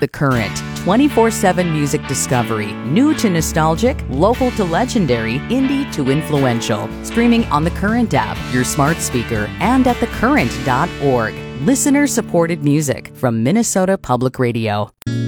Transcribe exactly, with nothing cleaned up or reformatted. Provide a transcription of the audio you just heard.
The Current, twenty-four seven music discovery, new to nostalgic, local to legendary, indie to influential. Streaming on The Current app, your smart speaker, and at the current dot org. Listener-supported music from Minnesota Public Radio.